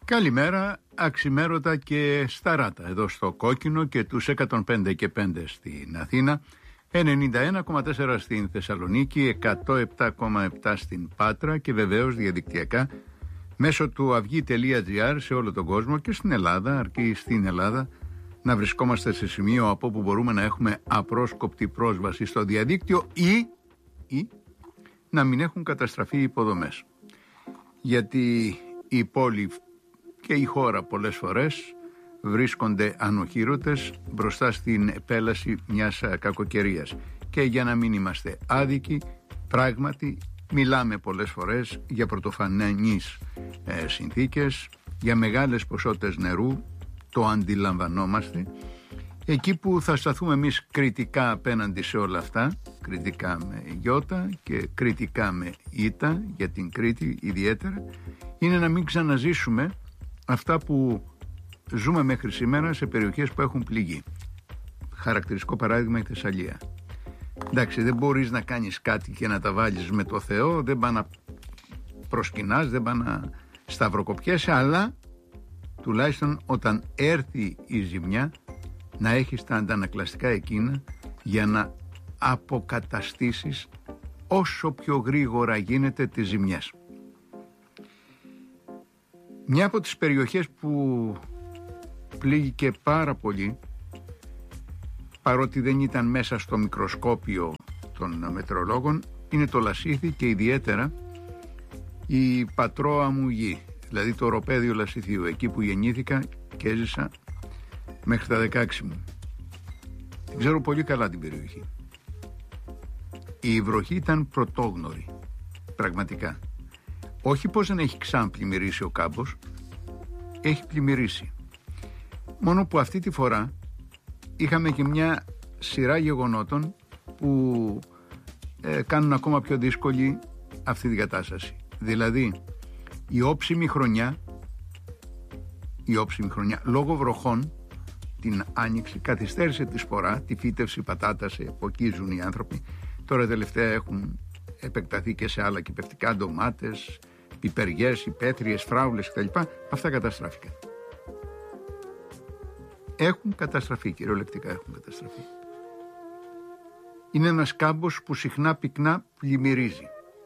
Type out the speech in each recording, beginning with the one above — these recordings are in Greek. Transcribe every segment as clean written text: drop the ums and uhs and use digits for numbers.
Καλημέρα, αξιμέρωτα και σταράτα εδώ στο Κόκκινο και τους 105 και 5 στην Αθήνα, 91,4 στην Θεσσαλονίκη, 107,7 στην Πάτρα και βεβαίως διαδικτυακά μέσω του avygi.gr σε όλο τον κόσμο και στην Ελλάδα, αρκεί στην Ελλάδα να βρισκόμαστε σε σημείο από όπου μπορούμε να έχουμε απρόσκοπτη πρόσβαση στο διαδίκτυο ή να μην έχουν καταστραφεί οι υποδομές. Γιατί η πόλη και η χώρα πολλές φορές βρίσκονται ανοχήρωτες μπροστά στην επέλαση μιας κακοκαιρίας. Και για να μην είμαστε άδικοι, πράγματι μιλάμε πολλές φορές για πρωτοφανείς συνθήκες, για μεγάλες ποσότητες νερού, το αντιλαμβανόμαστε. Εκεί που θα σταθούμε εμείς κριτικά απέναντι σε όλα αυτά, κριτικά με γιώτα και κριτικά με ήτα, για την Κρήτη ιδιαίτερα, είναι να μην ξαναζήσουμε αυτά που ζούμε μέχρι σήμερα σε περιοχές που έχουν πληγεί. Χαρακτηριστικό παράδειγμα η Θεσσαλία. Εντάξει, δεν μπορείς να κάνεις κάτι και να τα βάλεις με το Θεό, δεν πάει να προσκυνάς, δεν πάει να σταυροκοπιέσαι, αλλά τουλάχιστον όταν έρθει η ζημιά να έχεις τα αντανακλαστικά εκείνα για να αποκαταστήσεις όσο πιο γρήγορα γίνεται τις ζημιές. Μια από τις περιοχές που πλήγηκε πάρα πολύ, παρότι δεν ήταν μέσα στο μικροσκόπιο των μετεωρολόγων, είναι το Λασίθι και ιδιαίτερα η πατρόα μου γη, δηλαδή το οροπέδιο Λασιθίου, εκεί που γεννήθηκα και έζησα μέχρι τα 16 μου. Την ξέρω πολύ καλά την περιοχή. Η βροχή ήταν πρωτόγνωρη, πραγματικά. Όχι πως δεν έχει ξαναπλημμυρίσει ο κάμπος, έχει πλημμυρίσει. Μόνο που αυτή τη φορά είχαμε και μια σειρά γεγονότων που κάνουν ακόμα πιο δύσκολη αυτή την κατάσταση. Δηλαδή η όψιμη χρονιά λόγω βροχών την άνοιξη καθυστέρησε τη σπορά, τη φύτευση πατάτας, από εκεί ζουν οι άνθρωποι. Τώρα τελευταία έχουν επεκταθεί και σε άλλα κυπευτικά, ντομάτες, πιπεριές, υπαίθριες, φράουλες κτλ. Αυτά καταστράφηκαν. Έχουν καταστραφεί, κυριολεκτικά έχουν καταστραφεί. Είναι ένας κάμπος που συχνά πυκνά πλημμυρίζει.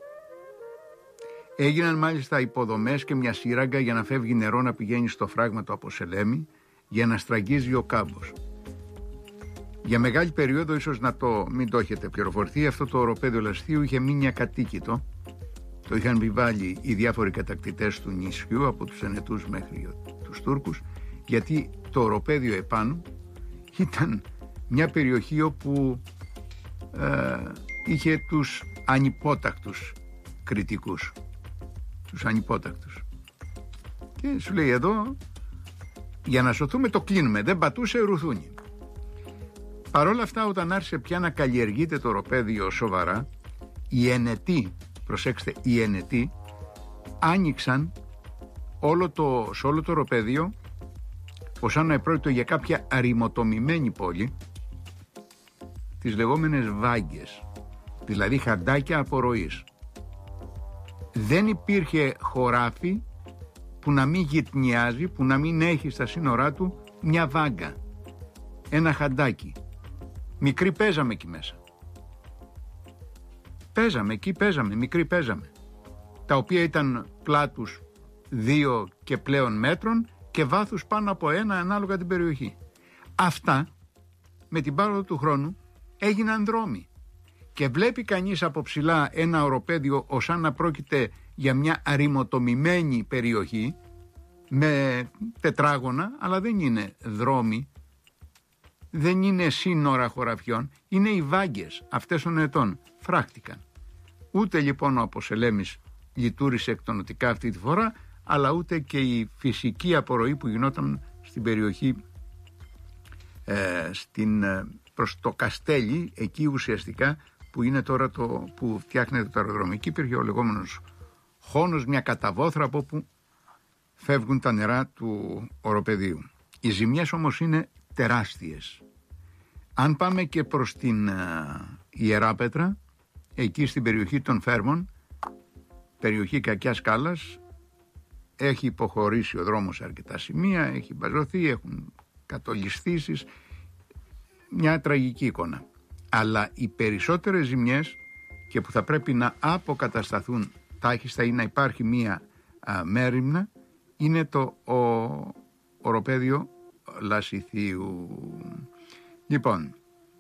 Έγιναν μάλιστα υποδομές και μια σύραγγα για να φεύγει νερό να πηγαίνει στο φράγμα από Σελέμι για να στραγγίζει ο κάμπος. Για μεγάλη περίοδο, ίσως μην το έχετε πληροφορηθεί, αυτό το οροπέδιο Λασιθίου είχε μείνει ακατοίκητο. Το είχαν επιβάλει οι διάφοροι κατακτητές του νησιού, από τους Ενετούς μέχρι τους Τούρκους, γιατί το οροπέδιο επάνω ήταν μια περιοχή όπου είχε τους ανυπότακτους κριτικούς. Τους ανυπότακτους. Και σου λέει εδώ, για να σωθούμε το κλείνουμε, δεν πατούσε ρουθούνι. Παρ' όλα αυτά, όταν άρχισε πια να καλλιεργείται το οροπέδιο σοβαρά, οι Ενετοί, προσέξτε, οι Ενετοί άνοιξαν σε όλο το οροπέδιο, ως αν επρόκειτο για κάποια αριμοτομημένη πόλη, τις λεγόμενες βάγκες, δηλαδή χαντάκια απορροής. Δεν υπήρχε χωράφι που να μην γυτνιάζει, που να μην έχει στα σύνορά του μια βάγκα, ένα χαντάκι. Μικροί παίζαμε εκεί μέσα. Μικροί παίζαμε. Τα οποία ήταν πλάτους 2 και πλέον μέτρων και βάθους πάνω από 1 ανάλογα την περιοχή. Αυτά με την πάροδο του χρόνου έγιναν δρόμοι. Και βλέπει κανείς από ψηλά ένα οροπέδιο ως αν να πρόκειται για μια αριμοτομημένη περιοχή με τετράγωνα, αλλά δεν είναι δρόμοι, δεν είναι σύνορα χωραφιών, είναι οι βάγκες αυτές των ετών. Φράχτηκαν. Ούτε λοιπόν ο Αποσελέμης λειτουργήσε εκτονοτικά αυτή τη φορά, αλλά ούτε και η φυσική απορροή που γινόταν στην περιοχή προς το Καστέλι, εκεί ουσιαστικά που είναι τώρα που φτιάχνεται το αεροδρόμιο. Εκεί υπήρχε ο λεγόμενος χώνος, μια καταβόθρα από όπου φεύγουν τα νερά του οροπεδίου. Οι ζημιές όμως είναι τεράστιες. Αν πάμε και προς την Ιεράπετρα, εκεί στην περιοχή των Φέρμων, περιοχή κακιάς σκάλας, έχει υποχωρήσει ο δρόμος σε αρκετά σημεία, έχει μπαζωθεί, έχουν κατολισθήσεις, μια τραγική εικόνα. Αλλά οι περισσότερες ζημιές και που θα πρέπει να αποκατασταθούν τάχιστα ή να υπάρχει μια μέριμνα είναι το οροπέδιο Λασιθίου. Λοιπόν,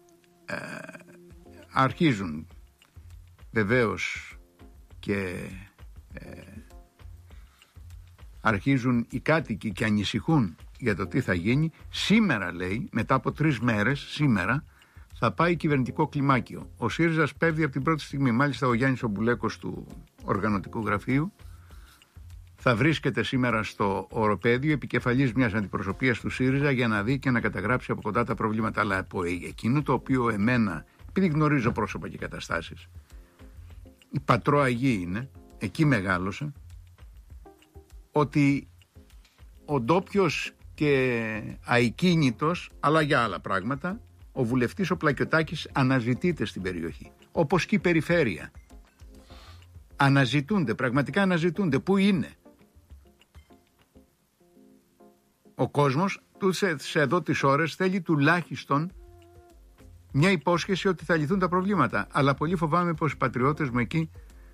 αρχίζουν βεβαίως και αρχίζουν οι κάτοικοι και ανησυχούν για το τι θα γίνει. Σήμερα, λέει, μετά από 3 μέρες, σήμερα θα πάει κυβερνητικό κλιμάκιο. Ο ΣΥΡΙΖΑ πέφτει από την πρώτη στιγμή. Μάλιστα ο Γιάννης Ομπουλέκος του οργανωτικού γραφείου θα βρίσκεται σήμερα στο οροπέδιο, επικεφαλής μιας αντιπροσωπείας του ΣΥΡΙΖΑ, για να δει και να καταγράψει από κοντά τα προβλήματα. Αλλά από εκείνο το οποίο εμένα, επειδή γνωρίζω πρόσωπα και καταστάσεις, η πατρόαγή είναι, εκεί μεγάλωσε, ότι ο ντόπιος και αικίνητος, αλλά για άλλα πράγματα, ο βουλευτής ο Πλακιωτάκης αναζητείται στην περιοχή. Όπως και η περιφέρεια. Αναζητούνται, πραγματικά αναζητούνται. Πού είναι? Ο κόσμος σε εδώ τις ώρες θέλει τουλάχιστον μια υπόσχεση ότι θα λυθούν τα προβλήματα. Αλλά πολύ φοβάμαι πως οι πατριώτες μου εκεί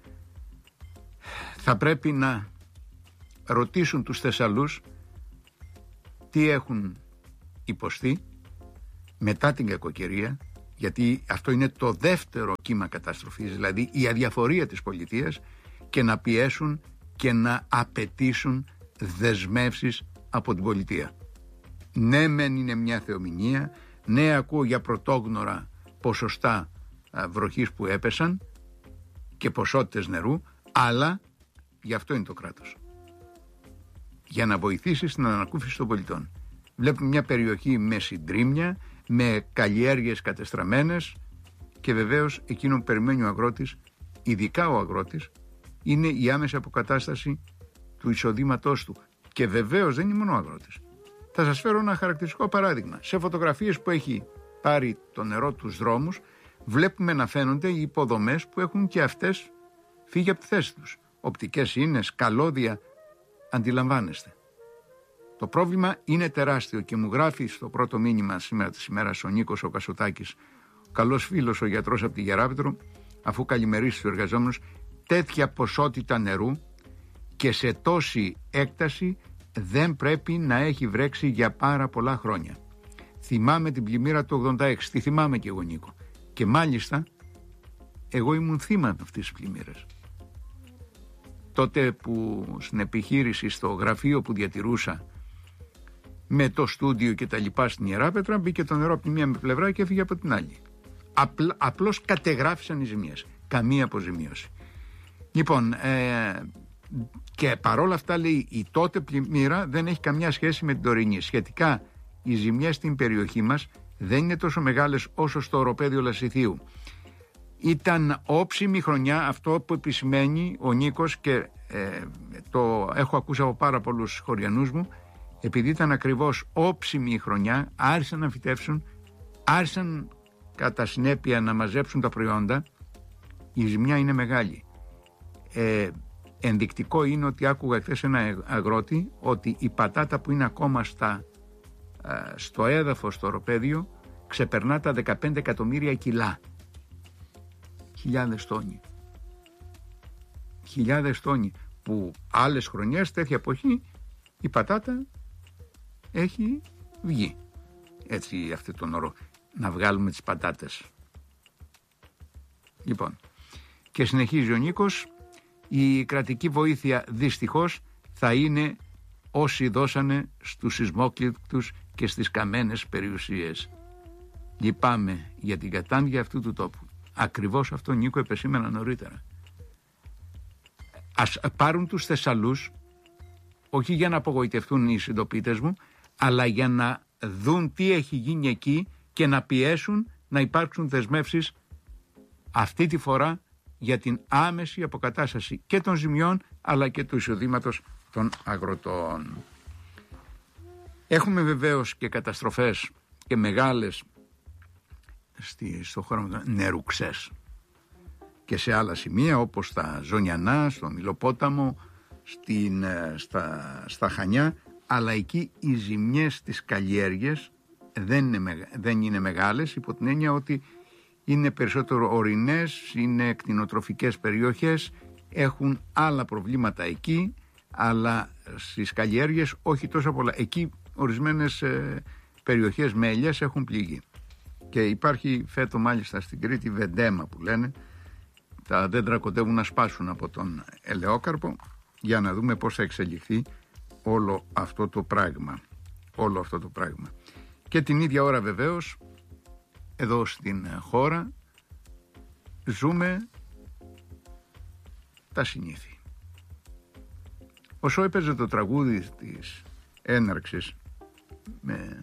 θα πρέπει να ρωτήσουν τους Θεσσαλούς τι έχουν υποστεί μετά την κακοκαιρία, γιατί αυτό είναι το δεύτερο κύμα καταστροφής, δηλαδή η αδιαφορία της πολιτείας, και να πιέσουν και να απαιτήσουν δεσμεύσεις από την πολιτεία. Ναι, μεν είναι μια θεομηνία, ναι, ακούω για πρωτόγνωρα ποσοστά βροχής που έπεσαν και ποσότητες νερού, αλλά γι' αυτό είναι το κράτος. Για να βοηθήσει στην ανακούφιση των πολιτών. Βλέπουμε μια περιοχή με συντρίμμια, με καλλιέργειες κατεστραμμένες, και βεβαίως εκείνο που περιμένει ο αγρότης, ειδικά ο αγρότης, είναι η άμεση αποκατάσταση του εισοδήματός του. Και βεβαίως δεν είναι μόνο ο αγρότης. Θα σας φέρω ένα χαρακτηριστικό παράδειγμα. Σε φωτογραφίες που έχει πάρει το νερό τους δρόμους, βλέπουμε να φαίνονται οι υποδομές που έχουν και αυτές φύγει από τη θέση τους. Οπτικές ίνες, καλώδια, αντιλαμβάνεστε. Το πρόβλημα είναι τεράστιο και μου γράφει στο πρώτο μήνυμα σήμερα της ημέρας ο Νίκος ο Κασοτάκης, ο καλός φίλος, ο γιατρός από τη Γεράπετρο, αφού καλημερίσει τους εργαζόμενους, τέτοια ποσότητα νερού και σε τόση έκταση δεν πρέπει να έχει βρέξει για πάρα πολλά χρόνια. Θυμάμαι την πλημμύρα του 86, τη θυμάμαι και εγώ, Νίκο. Και μάλιστα εγώ ήμουν θύμα αυτής της πλημμύρας. Τότε που στην επιχείρηση, στο γραφείο που διατηρούσα, με το στούντιο και τα λοιπά στην Ιεράπετρα, μπήκε το νερό από τη μία πλευρά και έφυγε από την άλλη. Απλώς κατεγράφησαν οι ζημίες. Καμία αποζημίωση. Λοιπόν, και παρόλα αυτά, λέει, η τότε πλημμύρα δεν έχει καμιά σχέση με την τωρινή. Σχετικά, οι ζημιές στην περιοχή μας δεν είναι τόσο μεγάλες όσο στο οροπέδιο Λασιθίου. Ήταν όψιμη χρονιά, αυτό που επισημαίνει ο Νίκος, και το έχω ακούσει από πάρα πολλούς χωριανούς μου. Επειδή ήταν ακριβώς όψιμη η χρονιά, άρχισαν να φυτεύσουν, άρχισαν κατά συνέπεια να μαζέψουν τα προϊόντα. Η ζημιά είναι μεγάλη. Ενδεικτικό είναι ότι άκουγα χθες ένα αγρότη ότι η πατάτα που είναι ακόμα στο έδαφος, στο οροπέδιο, ξεπερνά τα 15 εκατομμύρια κιλά. Χιλιάδες τόνοι. Χιλιάδες τόνοι, που άλλες χρονιές τέτοια εποχή η πατάτα έχει βγει. Έτσι, αυτό τον όρο, να βγάλουμε τις πατάτες. Λοιπόν, και συνεχίζει ο Νίκος, η κρατική βοήθεια δυστυχώς θα είναι όσοι δώσανε στους σεισμόκληκτους και στις καμένες περιουσίες. Λυπάμαι για την κατάντια αυτού του τόπου. Ακριβώς αυτό, Νίκο, επεσήμενα νωρίτερα. Ας πάρουν τους Θεσσαλούς, όχι για να απογοητευτούν οι συντοπίτες μου, αλλά για να δουν τι έχει γίνει εκεί και να πιέσουν να υπάρξουν δεσμεύσεις αυτή τη φορά για την άμεση αποκατάσταση και των ζημιών αλλά και του εισοδήματος των αγροτών. Έχουμε βεβαίως και καταστροφές και μεγάλες στο χώρο των νερουξές και σε άλλα σημεία, όπως στα Ζωνιανά, στο Μιλοπόταμο, στα Χανιά, αλλά εκεί οι ζημιές στις καλλιέργειες δεν είναι μεγάλες, υπό την έννοια ότι είναι περισσότερο ορεινές, είναι κτηνοτροφικές περιοχές, έχουν άλλα προβλήματα εκεί, αλλά στις καλλιέργειες όχι τόσο πολλά. Εκεί ορισμένες περιοχές με ελιές έχουν πληγεί. Και υπάρχει φέτο μάλιστα στην Κρήτη βεντέμα που λένε, τα δέντρα κοντεύουν να σπάσουν από τον ελαιόκαρπο, για να δούμε πώς θα εξελιχθεί όλο αυτό το πράγμα. Και την ίδια ώρα βεβαίως εδώ στην χώρα ζούμε τα συνήθη. Όσο έπαιζε το τραγούδι της έναρξης με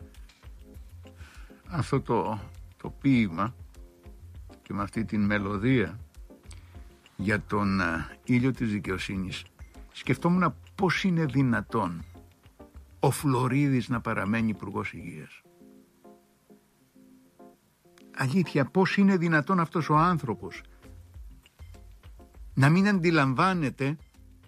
αυτό το ποίημα και με αυτή την μελωδία για τον ήλιο της δικαιοσύνης, σκεφτόμουν πώς είναι δυνατόν ο Φλωρίδης να παραμένει υπουργός υγείας. Αλήθεια, πώς είναι δυνατόν αυτός ο άνθρωπος να μην αντιλαμβάνεται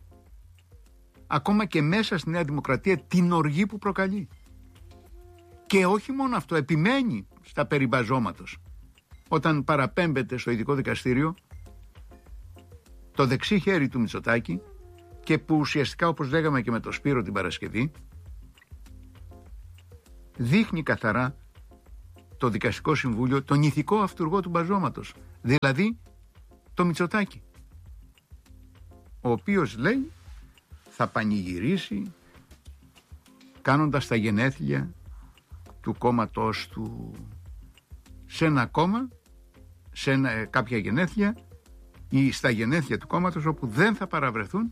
ακόμα και μέσα στη Νέα Δημοκρατία την οργή που προκαλεί. Και όχι μόνο αυτό, επιμένει στα περί μπαζώματος. Όταν παραπέμπεται στο ειδικό δικαστήριο το δεξί χέρι του Μητσοτάκη, και που ουσιαστικά, όπως λέγαμε και με το Σπύρο την Παρασκευή, δείχνει καθαρά το δικαστικό συμβούλιο τον ηθικό αυτουργό του μπαζώματος, δηλαδή το Μητσοτάκη, ο οποίος λέει θα πανηγυρίσει κάνοντας τα γενέθλια του κόμματός του σε ένα κόμμα, κάποια γενέθλια ή στα γενέθλια του κόμματος όπου δεν θα παραβρεθούν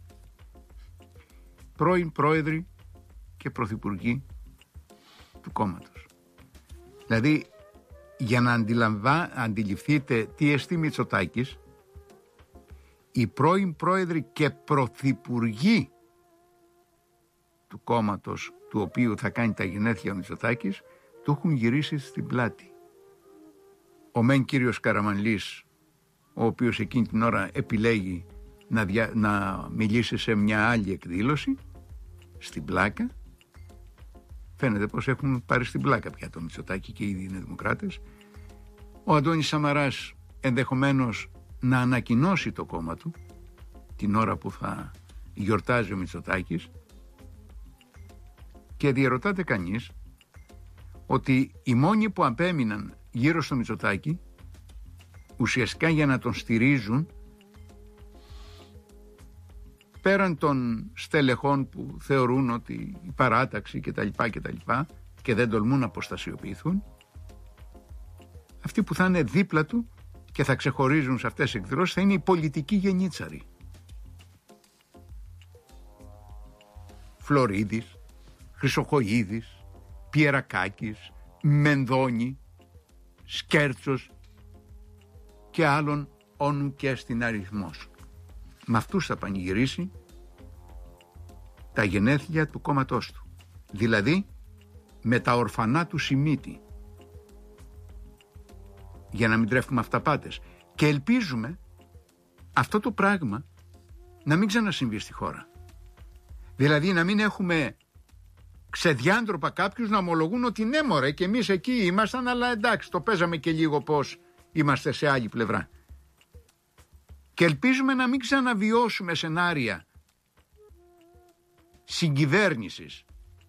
πρώην πρόεδροι και πρωθυπουργοί του κόμματος. Δηλαδή, για να αντιληφθείτε τι εστί Μητσοτάκης, οι πρώην πρόεδροι και πρωθυπουργοί του κόμματος του οποίου θα κάνει τα γενέθλια ο Μητσοτάκης του έχουν γυρίσει στην πλάτη. Ο μεν κύριος Καραμανλής, ο οποίος εκείνη την ώρα επιλέγει να μιλήσει σε μια άλλη εκδήλωση, στην πλάκα, φαίνεται πως έχουν πάρει στην πλάκα πια το Μητσοτάκη και οι είναι δημοκράτες. Ο Αντώνης Σαμαράς ενδεχομένως να ανακοινώσει το κόμμα του την ώρα που θα γιορτάζει ο Μητσοτάκης, και διερωτάται κανείς ότι οι μόνοι που απέμειναν γύρω στο Μητσοτάκη ουσιαστικά για να τον στηρίζουν, πέραν των στελεχών που θεωρούν ότι η παράταξη κτλ. Και δεν τολμούν να αποστασιοποιηθούν, αυτοί που θα είναι δίπλα του και θα ξεχωρίζουν σε αυτές τις εκδηλώσεις θα είναι οι πολιτικοί γενίτσαροι. Φλωρίδης, Χρυσοχοΐδης, Πιερακάκης, Μενδώνη, Σκέρτσος και άλλων όνου και στην αριθμός. Με αυτούς θα πανηγυρίσει τα γενέθλια του κόμματός του. Δηλαδή με τα ορφανά του Σιμίτη. Για να μην τρέφουμε αυταπάτες. Και ελπίζουμε αυτό το πράγμα να μην ξανασυμβεί στη χώρα. Δηλαδή να μην έχουμε ξεδιάντροπα κάποιους να ομολογούν ότι ναι μωρέ και εμείς εκεί ήμασταν, αλλά εντάξει το παίζαμε και λίγο πως είμαστε σε άλλη πλευρά. Και ελπίζουμε να μην ξαναβιώσουμε σενάρια συγκυβέρνησης.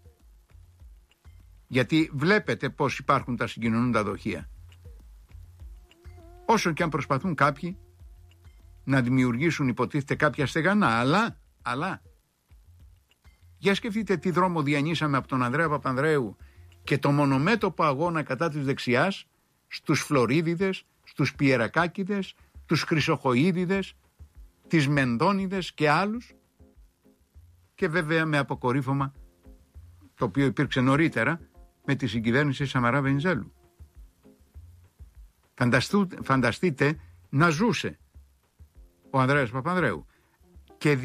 Γιατί βλέπετε πως υπάρχουν τα συγκοινωνούντα δοχεία. Όσο και αν προσπαθούν κάποιοι να δημιουργήσουν υποτίθεται κάποια στεγανά, αλλά για σκεφτείτε τι δρόμο διανύσαμε από τον Ανδρέα Παπανδρέου και το μονομέτωπο αγώνα κατά της δεξιάς στους Φλωρίδιδες, στους Πιερακάκηδες, τους Χρυσοχοΐδιδες, τις Μενδώνιδες και άλλους, και βέβαια με αποκορύφωμα το οποίο υπήρξε νωρίτερα με τη συγκυβέρνηση Σαμαρά Βενιζέλου. Φανταστείτε να ζούσε ο Ανδρέας Παπανδρέου. Και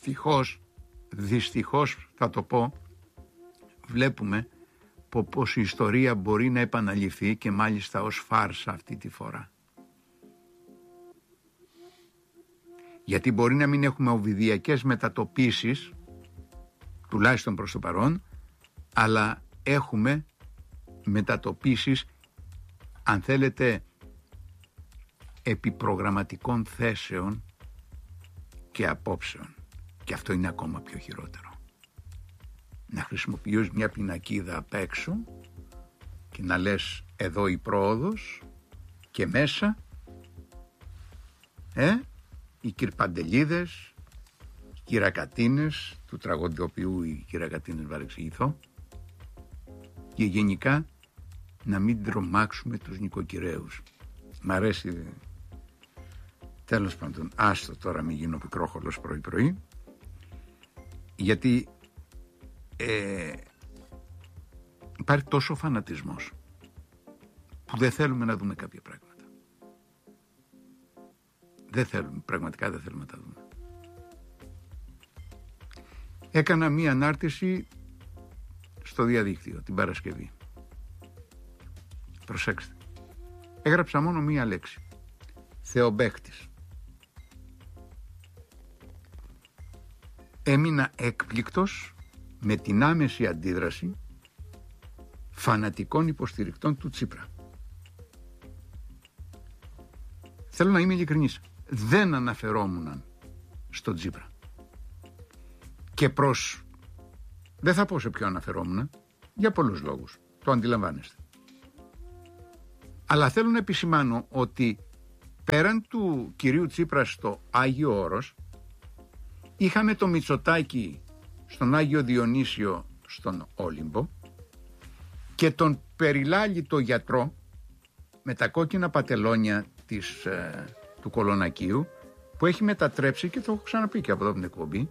δυστυχώς θα το πω, βλέπουμε πως η ιστορία μπορεί να επαναληφθεί και μάλιστα ως φάρσα αυτή τη φορά. Γιατί μπορεί να μην έχουμε οβιδιακές μετατοπίσεις, τουλάχιστον προς το παρόν, αλλά έχουμε μετατοπίσεις, αν θέλετε, επιπρογραμματικών θέσεων και απόψεων. Και αυτό είναι ακόμα πιο χειρότερο. Να χρησιμοποιείς μια πινακίδα απ' έξω και να λες εδώ η πρόοδος και μέσα οι κυρπαντελίδες, οι κυρακατίνες του τραγωδιοποιού, οι κυρακατίνες παρεξηγηθώ, και γενικά να μην τρομάξουμε τους νοικοκυρέους. Μ' αρέσει, τέλος πάντων, άστο τώρα, μην γίνω πικρόχολος πρωί-πρωί, γιατί υπάρχει τόσο φανατισμός που δεν θέλουμε να δούμε κάποια πράγματα. Πραγματικά δεν θέλουμε να τα δούμε. Έκανα μία ανάρτηση στο διαδίκτυο την Παρασκευή. Προσέξτε. Έγραψα μόνο μία λέξη. Θεομπαίχτης. Έμεινα έκπληκτος με την άμεση αντίδραση φανατικών υποστηρικτών του Τσίπρα. Θέλω να είμαι ειλικρινής. Δεν αναφερόμουν στον Τσίπρα. Και δεν θα πω σε ποιο αναφερόμουν, για πολλούς λόγους. Το αντιλαμβάνεστε. Αλλά θέλω να επισημάνω ότι πέραν του κυρίου Τσίπρα στο Άγιο Όρος, είχαμε το Μητσοτάκη στον Άγιο Διονύσιο στον Όλυμπο και τον περιλάλητο γιατρό με τα κόκκινα πατελόνια του Κολονακίου, που έχει μετατρέψει, και το έχω ξαναπεί και από εδώ την εκπομπή,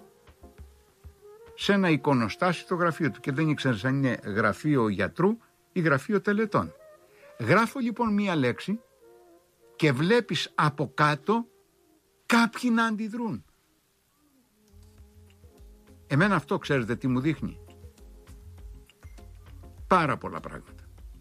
σε ένα εικονοστάσιο το γραφείο του, και δεν ήξερε αν είναι γραφείο γιατρού ή γραφείο τελετών. Γράφω λοιπόν μία λέξη και βλέπεις από κάτω κάποιοι να αντιδρούν. Εμένα αυτό, ξέρετε τι μου δείχνει? Πάρα πολλά πράγματα.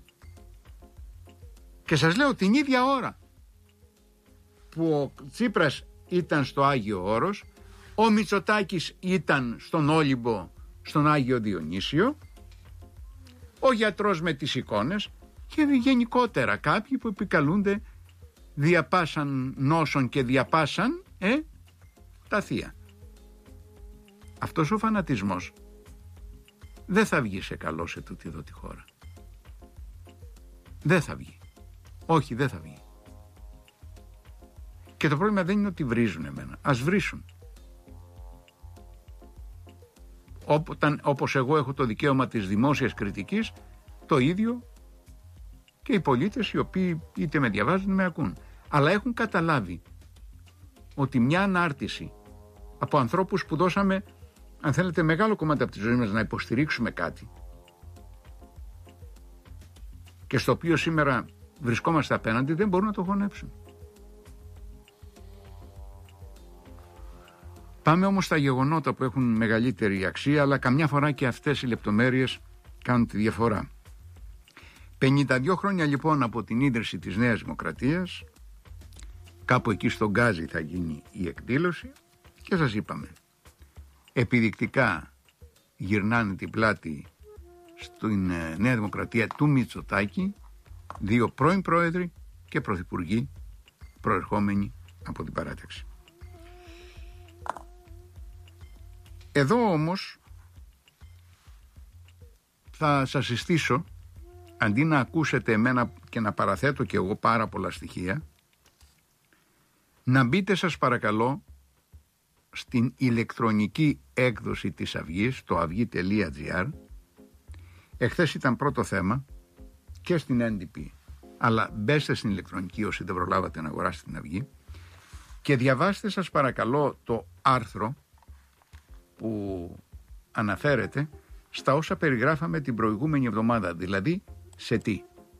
Και σας λέω, την ίδια ώρα που ο Τσίπρας ήταν στο Άγιο Όρος, ο Μητσοτάκης ήταν στον Όλυμπο, στον Άγιο Διονύσιο, ο γιατρός με τις εικόνες και γενικότερα κάποιοι που επικαλούνται διαπάσαν νόσων και διαπάσαν τα θεία. Αυτός ο φανατισμός δεν θα βγει σε καλό σε τούτη εδώ τη χώρα. Δεν θα βγει. Όχι, δεν θα βγει. Και το πρόβλημα δεν είναι ότι βρίζουν εμένα. Ας βρίσουν. Όπως εγώ έχω το δικαίωμα της δημόσιας κριτικής, το ίδιο και οι πολίτες, οι οποίοι είτε με διαβάζουν είτε με ακούν. Αλλά έχουν καταλάβει ότι μια ανάρτηση από ανθρώπους που δώσαμε, αν θέλετε, μεγάλο κομμάτι από τη ζωή μας να υποστηρίξουμε κάτι, και στο οποίο σήμερα βρισκόμαστε απέναντι, δεν μπορούν να το χωνέψουν. Πάμε όμως στα γεγονότα που έχουν μεγαλύτερη αξία, αλλά καμιά φορά και αυτές οι λεπτομέρειες κάνουν τη διαφορά. 52 χρόνια λοιπόν από την ίδρυση της Νέας Δημοκρατίας, κάπου εκεί στον Γκάζι θα γίνει η εκδήλωση, και σας είπαμε, επιδεικτικά γυρνάνε την πλάτη στην Νέα Δημοκρατία του Μητσοτάκη δύο πρώην πρόεδροι και πρωθυπουργοί προερχόμενοι από την παράταξη. Εδώ όμως θα σας συστήσω, αντί να ακούσετε εμένα και να παραθέτω και εγώ πάρα πολλά στοιχεία, να μπείτε σας παρακαλώ στην ηλεκτρονική έκδοση της Αυγής, το avygi.gr. Εχθές ήταν πρώτο θέμα και στην έντυπη, αλλά μπέστε στην ηλεκτρονική όσοι δεν προλάβατε να αγοράσετε την Αυγή και διαβάστε σας παρακαλώ το άρθρο που αναφέρεται στα όσα περιγράφαμε την προηγούμενη εβδομάδα, δηλαδή σε τι?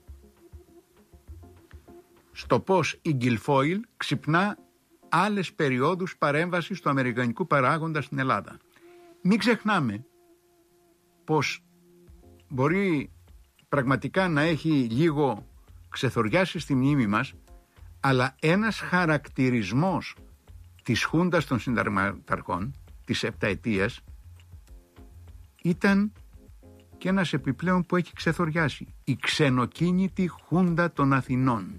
Στο πώς η Guilfoyle ξυπνά άλλες περιόδους παρέμβασης του αμερικανικού παράγοντα στην Ελλάδα. Μην ξεχνάμε πως μπορεί πραγματικά να έχει λίγο ξεθοριάσει στη μνήμη μας, αλλά ένας χαρακτηρισμός της Χούντας των Συνταγματαρχών της επταετίας ήταν και ένας επιπλέον που έχει ξεθοριάσει, η ξενοκίνητη Χούντα των Αθηνών,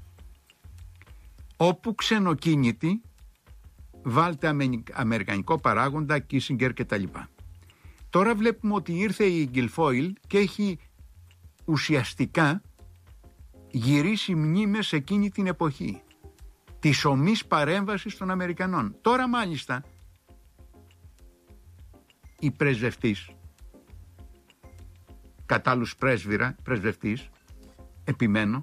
όπου ξενοκίνητη βάλτε αμερικανικό παράγοντα, Κίσιγκερ κτλ. Τώρα βλέπουμε ότι ήρθε η Γκιλφόιλ και έχει ουσιαστικά γυρίσει μνήμες σε εκείνη την εποχή της ομής παρέμβασης των Αμερικανών. Τώρα μάλιστα η πρεσβευτής, κατ' άλλους πρεσβευτής, επιμένω,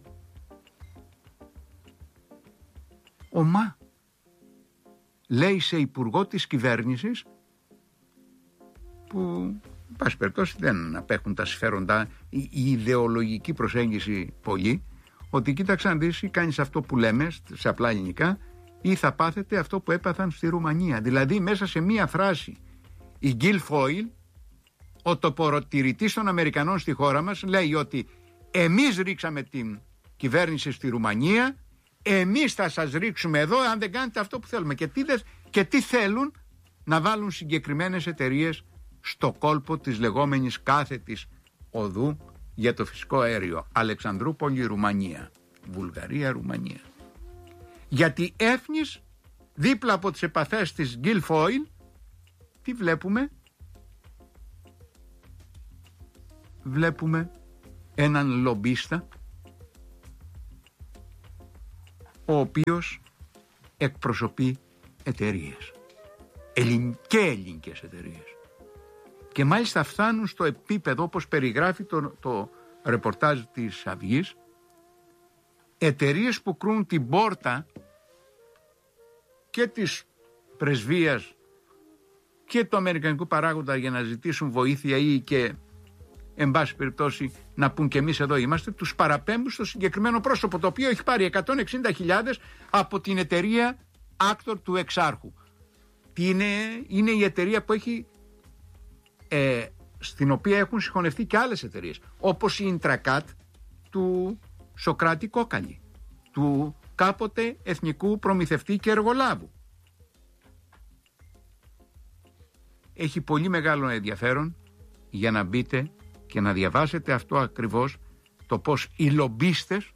ομά λέει σε υπουργό της κυβέρνησης που, εν πάση περιπτώσει, δεν απέχουν τα συμφέροντα, η ιδεολογική προσέγγιση πολύ, ότι κοίταξε να δεις, ή κάνεις αυτό που λέμε σε απλά ελληνικά ή θα πάθετε αυτό που έπαθαν στη Ρουμανία. Δηλαδή μέσα σε μία φράση η Γκιλφόιλ, ο τοποροτηρητής των Αμερικανών στη χώρα μας, λέει ότι εμείς ρίξαμε την κυβέρνηση στη Ρουμανία, εμείς θα σας ρίξουμε εδώ αν δεν κάνετε αυτό που θέλουμε. Και τι θέλουν? Να βάλουν συγκεκριμένες εταιρείες στο κόλπο της λεγόμενης κάθετης οδού για το φυσικό αέριο, Αλεξανδρούπολη, Ρουμανία, Βουλγαρία, Ρουμανία. Γιατί έφνης δίπλα από τις επαφές της Γκιλφόιλ, τι βλέπουμε? Βλέπουμε έναν λομπίστα, ο οποίος εκπροσωπεί εταιρείες και ελληνικές εταιρείες, και μάλιστα φτάνουν στο επίπεδο, όπως περιγράφει το ρεπορτάζ της Αυγής, εταιρείες που κρούν την πόρτα και της πρεσβείας και του αμερικανικού παράγοντα για να ζητήσουν βοήθεια ή και εν πάση περιπτώσει να πούν και εμείς εδώ είμαστε, τους παραπέμπουν στο συγκεκριμένο πρόσωπο, το οποίο έχει πάρει 160.000 από την εταιρεία Άκτορ του Εξάρχου. Τι είναι η εταιρεία που έχει, στην οποία έχουν συγχωνευτεί και άλλες εταιρείες, όπως η Ιντρακάτ του Σοκράτη Κόκαλη, του κάποτε εθνικού προμηθευτή και εργολάβου. Έχει πολύ μεγάλο ενδιαφέρον για να μπείτε και να διαβάσετε αυτό ακριβώς, το πώς οι λομπίστες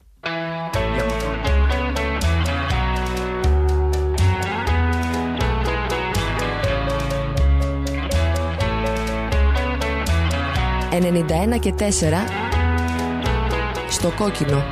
«91,4» στο κόκκινο.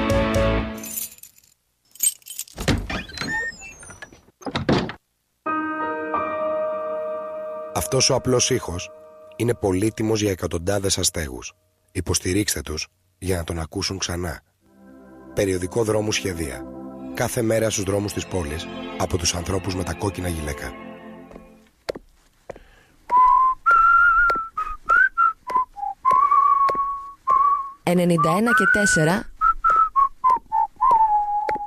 Αυτός ο απλός ήχος είναι πολύτιμος για εκατοντάδες αστέγους. Υποστηρίξτε τους για να τον ακούσουν ξανά. Περιοδικό Δρόμου Σχεδία. Κάθε μέρα στους δρόμους της πόλης από τους ανθρώπους με τα κόκκινα γυλαίκα. «91,4»